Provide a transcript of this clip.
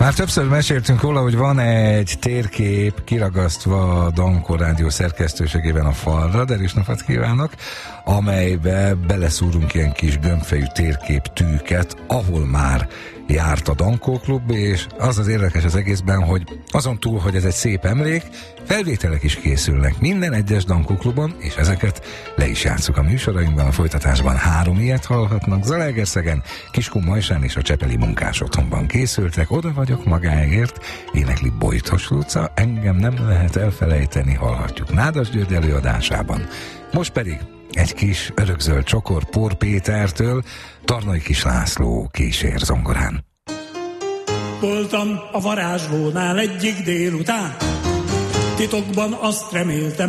Már többször meséltünk róla, hogy van egy térkép kiragasztva a Dankó Rádió szerkesztőségében a falra, de is napot kívánok, amelybe beleszúrunk ilyen kis gömbfejű térképtűket, ahol már járt a Dankó Klub, és az az érdekes az egészben, hogy azon túl, hogy ez egy szép emlék, felvételek is készülnek minden egyes Dankó Klubon, és ezeket le is játsszuk a műsorainkban. A folytatásban 3 ilyet hallhatnak. Zalaegerszegen, Kiskunmajsán és a Csepeli Munkás Otthonban készültek. Oda vagyok magáért, énekli Bojtos Luca, engem nem lehet elfelejteni, hallhatjuk Nádas György előadásában. Most pedig egy kis örökzöld csokor Pór Pétertől, Tarnai Kis László kísér zongorán. Voltam a varázslónál egyik délután, titokban azt reméltem,